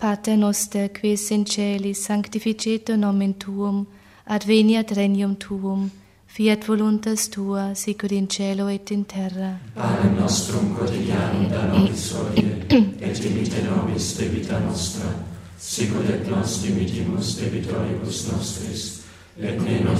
Pater noster, qui es in celis, sanctificetur nomen tuum, adveniat regnum tuum, fiat voluntas tua, sicut in cielo et in terra. Panem nostrum quotidianum da nobis hodie, et dimitte nobis debita nostra, sicut et nos dimittimus debitoribus nostris, et ne nos